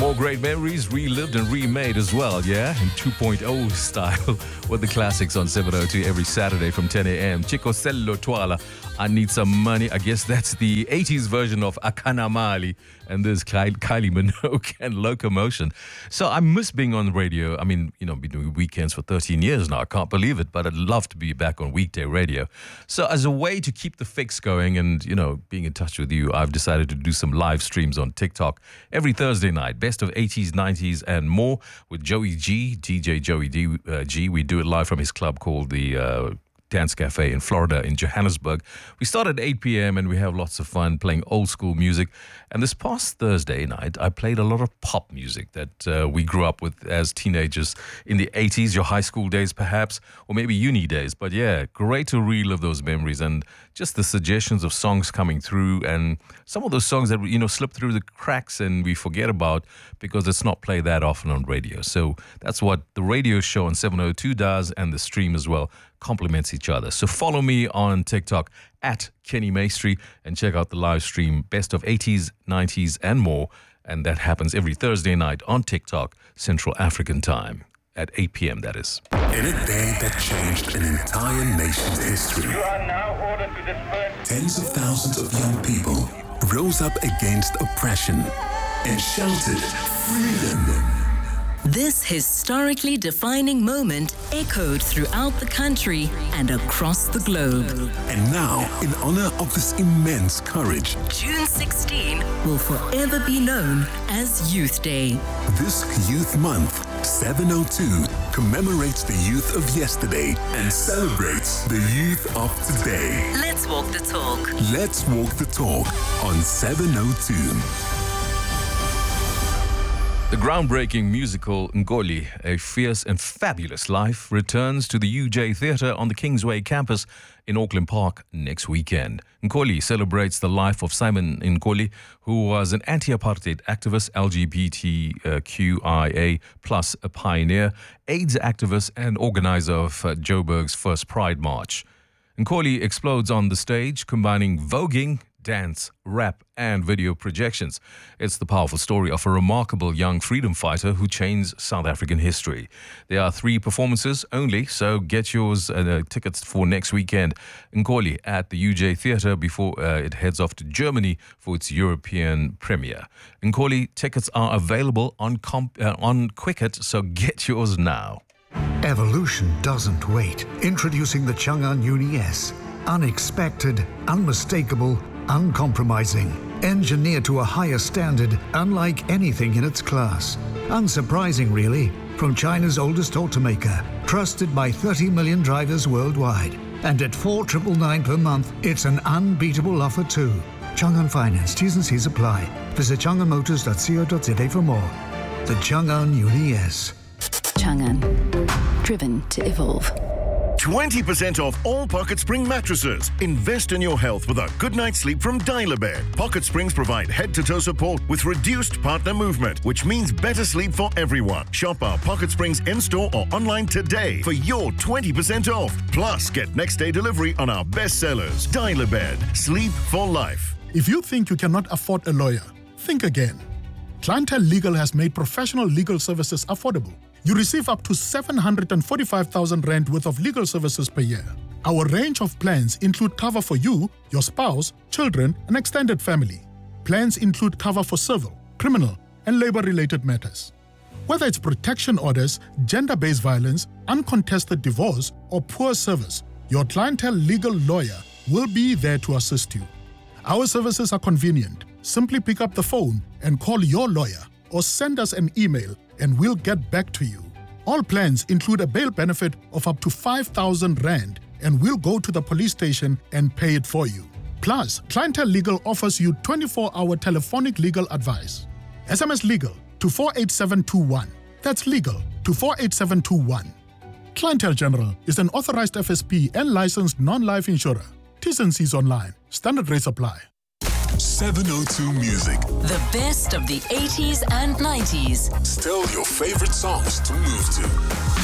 More great memories relived and remade as well, yeah? In 2.0 style with the classics on 702 every Saturday from 10 a.m. Chico Sello Twala, I Need Some Money. I guess that's the 80s version of Akana Mali. And there's Kylie Minogue and Locomotion. So I miss being on the radio. I mean, been doing weekends for 13 years now. I can't believe it, but I'd love to be back on weekday radio. So as a way to keep the fix going and, being in touch with you, I've decided to do some live streams on TikTok every Thursday night. Best of 80s, 90s, and more with Joey G, DJ Joey G. We do it live from his club called the Dance Cafe in Florida, in Johannesburg. We start at 8 p.m. and we have lots of fun playing old school music. And this past Thursday night, I played a lot of pop music that we grew up with as teenagers in the 80s, your high school days perhaps, or maybe uni days. But yeah, great to relive those memories and just the suggestions of songs coming through and some of those songs that, slip through the cracks and we forget about because it's not played that often on radio. So that's what the radio show on 702 does, and the stream as well complements each other. So follow me on TikTok at Kenny Maestri and check out the live stream Best of 80s, 90s and more. And that happens every Thursday night on TikTok, Central African time at 8 p.m. that is. In a day that changed an entire nation's history, You are now ordered to disperse. tens of thousands of young people rose up against oppression and shouted freedom. This historically defining moment echoed throughout the country and across the globe. And now, in honor of this immense courage, June 16 will forever be known as Youth Day. this Youth Month, 702 commemorates the youth of yesterday and celebrates the youth of today. Let's walk the talk. Let's walk the talk on 702. The groundbreaking musical Ngoli, A Fierce and Fabulous Life, returns to the UJ Theatre on the Kingsway campus in Auckland Park next weekend. Ngoli celebrates the life of Simon Ngoli, who was an anti-apartheid activist, LGBTQIA plus a pioneer, AIDS activist and organizer of Joburg's first Pride March. Ngoli explodes on the stage, combining voguing, dance, rap, and video projections. It's the powerful story of a remarkable young freedom fighter who changed South African history. There are 3 performances only, so get yours tickets for next weekend. Ngoli at the UJ Theatre before it heads off to Germany for its European premiere. Ngoli tickets are available on Quicket, so get yours now. Evolution doesn't wait. Introducing the Chang'an Uni S. Unexpected, unmistakable, uncompromising. Engineered to a higher standard, unlike anything in its class. Unsurprising, really, from China's oldest automaker. Trusted by 30 million drivers worldwide. And at $4,999 per month, it's an unbeatable offer too. Chang'an Finance, T's and C's apply. Visit chang'anmotors.co.za for more. The Chang'an Uni S. Chang'an, driven to evolve. 20% off all Pocket Spring mattresses. Invest in your health with a good night's sleep from Dial-A-Bed. Pocket Springs provide head-to-toe support with reduced partner movement, which means better sleep for everyone. Shop our Pocket Springs in-store or online today for your 20% off. Plus, get next-day delivery on our best sellers. Dial-A-Bed. Sleep for life. If you think you cannot afford a lawyer, think again. Clientele Legal has made professional legal services affordable. You receive up to 745,000 rand worth of legal services per year. Our range of plans include cover for you, your spouse, children, and extended family. Plans include cover for civil, criminal, and labor-related matters. Whether it's protection orders, gender-based violence, uncontested divorce, or poor service, your Clientele Legal lawyer will be there to assist you. Our services are convenient. Simply pick up the phone and call your lawyer or send us an email and we'll get back to you. All plans include a bail benefit of up to 5,000 rand and we'll go to the police station and pay it for you. Plus, Clientele Legal offers you 24-hour telephonic legal advice. SMS legal to 48721. That's legal to 48721. Clientele General is an authorized FSP and licensed non-life insurer. T's and C's online. Standard rates apply. 702 Music. The best of the 80s and 90s. Still your favorite songs to move to.